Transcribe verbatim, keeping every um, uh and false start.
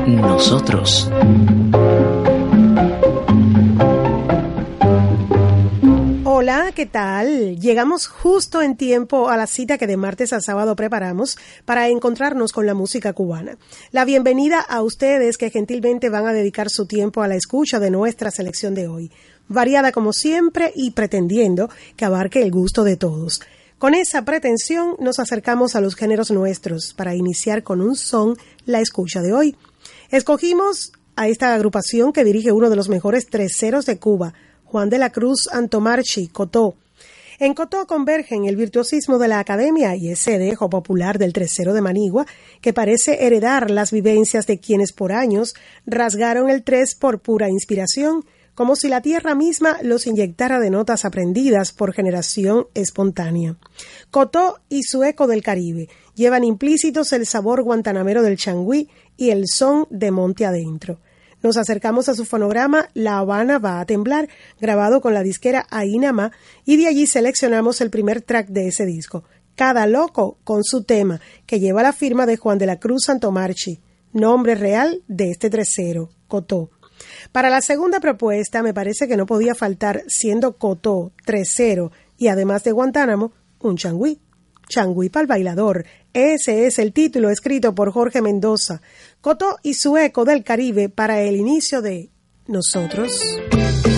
Nosotros. Hola, ¿qué tal? Llegamos justo en tiempo a la cita que de martes a sábado preparamos para encontrarnos con la música cubana. La bienvenida a ustedes que gentilmente van a dedicar su tiempo a la escucha de nuestra selección de hoy, variada como siempre y pretendiendo que abarque el gusto de todos. Con esa pretensión nos acercamos a los géneros nuestros para iniciar con un son la escucha de hoy. Escogimos a esta agrupación que dirige uno de los mejores treseros de Cuba, Juan de la Cruz Antomarchi, Cotó. En Cotó convergen el virtuosismo de la academia y ese dejo popular del tresero de Manigua, que parece heredar las vivencias de quienes por años rasgaron el tres por pura inspiración, como si la tierra misma los inyectara de notas aprendidas por generación espontánea. Cotó y su eco del Caribe llevan implícitos el sabor guantanamero del changüí y el son de monte adentro. Nos acercamos a su fonograma La Habana va a temblar, grabado con la disquera Ainama, y de allí seleccionamos el primer track de ese disco, Cada Loco, con su tema, que lleva la firma de Juan de la Cruz Antomarchi, nombre real de este tresero, Cotó. Para la segunda propuesta me parece que no podía faltar, siendo Cotó, tresero y además de Guantánamo, un changüí. Changüí pa'l bailador. Ese es el título escrito por Jorge Mendoza. Cotó y su eco del Caribe para el inicio de Nosotros.